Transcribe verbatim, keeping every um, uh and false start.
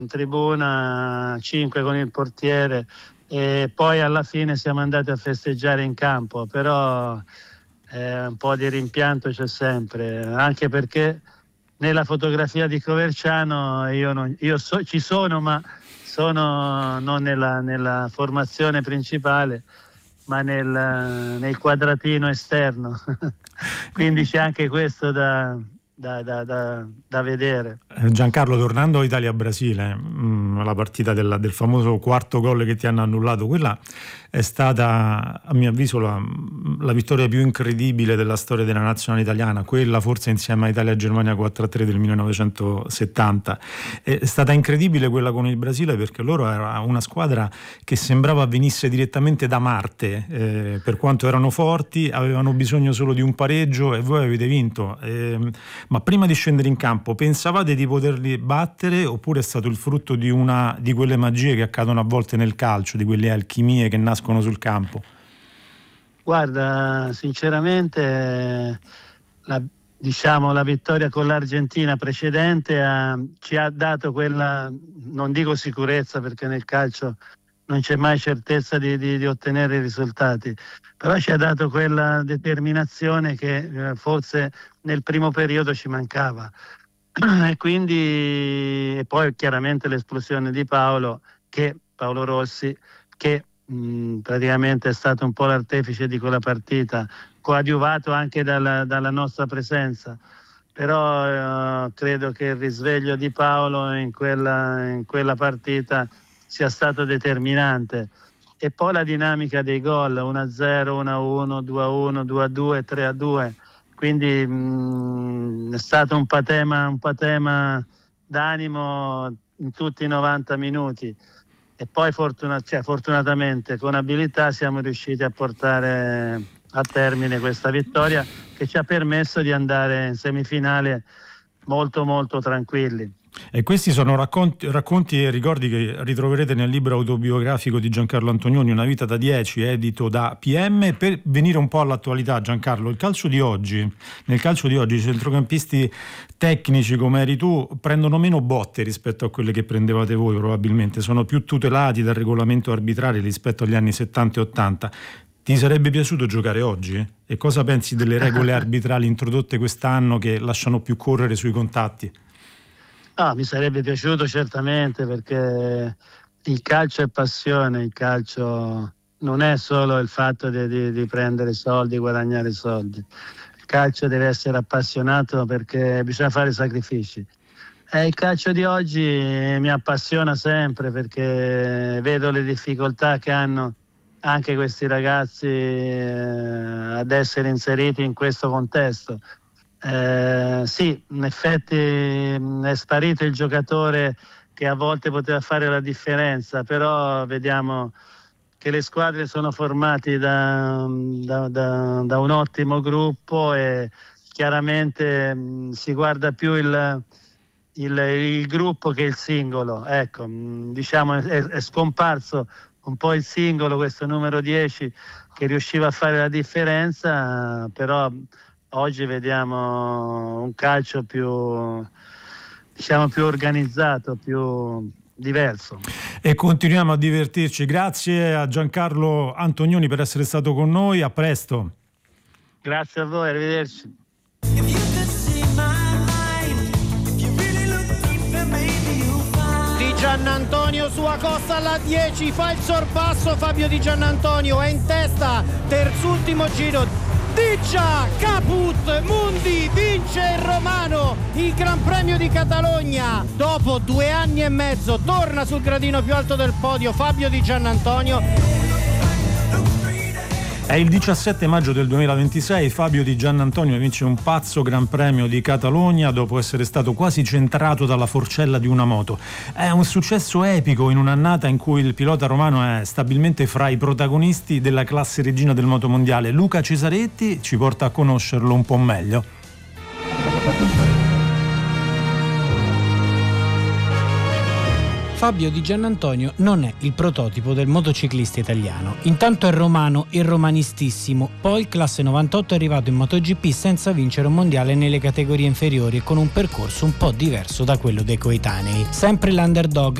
in tribuna, cinque con il portiere, e poi alla fine siamo andati a festeggiare in campo, però eh, un po' di rimpianto c'è sempre, anche perché nella fotografia di Coverciano io, non, io so, ci sono, ma sono non nella, nella formazione principale, ma nel, nel quadratino esterno. Quindi c'è anche questo da, da, da, da, da vedere. Giancarlo, tornando a Italia-Brasile, mh, la partita del, del famoso quarto gol che ti hanno annullato, quella è stata, a mio avviso, la, la vittoria più incredibile della storia della nazionale italiana, quella forse insieme a Italia-Germania quattro a tre del millenovecentosettanta. È stata incredibile quella con il Brasile perché loro era una squadra che sembrava venisse direttamente da Marte, eh, per quanto erano forti, avevano bisogno solo di un pareggio e voi avete vinto. Eh, ma prima di scendere in campo pensavate di poterli battere oppure è stato il frutto di una di quelle magie che accadono a volte nel calcio, di quelle alchimie che nascono sul campo? Guarda, sinceramente la, diciamo, la vittoria con l'Argentina precedente ha, ci ha dato quella, non dico sicurezza perché nel calcio non c'è mai certezza di, di, di ottenere i risultati, però ci ha dato quella determinazione che eh, forse nel primo periodo ci mancava. E quindi e poi chiaramente l'esplosione di Paolo, che Paolo Rossi, che mh, praticamente è stato un po' l'artefice di quella partita, coadiuvato anche dalla, dalla nostra presenza. Però eh, credo che il risveglio di Paolo in quella, in quella partita sia stato determinante. E poi la dinamica dei gol, uno a zero, uno a uno, due a uno, due a due, tre a due. Quindi mh, è stato un patema, un patema d'animo in tutti i novanta minuti e poi fortuna, cioè, fortunatamente con abilità siamo riusciti a portare a termine questa vittoria che ci ha permesso di andare in semifinale molto molto tranquilli. E questi sono racconti, racconti e ricordi che ritroverete nel libro autobiografico di Giancarlo Antonioni, Una vita da dieci, edito da P M. Per venire un po' all'attualità, Giancarlo, il calcio di oggi, nel calcio di oggi i centrocampisti tecnici come eri tu prendono meno botte rispetto a quelle che prendevate voi probabilmente, sono più tutelati dal regolamento arbitrale rispetto agli anni settanta e ottanta. Ti sarebbe piaciuto giocare oggi? E cosa pensi delle regole arbitrali introdotte quest'anno che lasciano più correre sui contatti? Ah, mi sarebbe piaciuto certamente perché il calcio è passione, il calcio non è solo il fatto di, di, di prendere soldi, guadagnare soldi. Il calcio deve essere appassionato perché bisogna fare sacrifici. E il calcio di oggi mi appassiona sempre perché vedo le difficoltà che hanno anche questi ragazzi eh, ad essere inseriti in questo contesto. Eh, sì, in effetti mh, è sparito il giocatore che a volte poteva fare la differenza, però vediamo che le squadre sono formate da, da, da, da un ottimo gruppo e chiaramente mh, si guarda più il, il, il gruppo che il singolo. Ecco, mh, diciamo è, è scomparso un po' il singolo, questo numero dieci che riusciva a fare la differenza, però oggi vediamo un calcio più, diciamo, più organizzato, più diverso. E continuiamo a divertirci. Grazie a Giancarlo Antonioni per essere stato con noi. A presto. Grazie a voi, arrivederci. Di Giannantonio su Acosta alla dieci, fa il sorpasso Fabio Di Giannantonio, è in testa, terzultimo giro. Digia, Caput, Mundi, vince il Romano, il Gran Premio di Catalogna. Dopo due anni e mezzo torna sul gradino più alto del podio Fabio Di Giannantonio. È il diciassette maggio del duemilaventisei, Fabio Di Giannantonio vince un pazzo Gran Premio di Catalogna dopo essere stato quasi centrato dalla forcella di una moto. È un successo epico in un'annata in cui il pilota romano è stabilmente fra i protagonisti della classe regina del motomondiale. Luca Cesaretti ci porta a conoscerlo un po' meglio. Fabio Di Giannantonio non è il prototipo del motociclista italiano. Intanto è romano e romanistissimo, poi classe novantotto è arrivato in MotoGP senza vincere un mondiale nelle categorie inferiori e con un percorso un po' diverso da quello dei coetanei. Sempre l'underdog